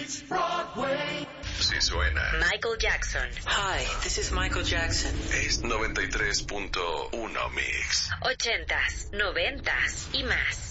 Streets, Broadway. Sí suena. Michael Jackson. Hi, this is Michael Jackson. Es 93.1 Mix. 80s, 90s y más.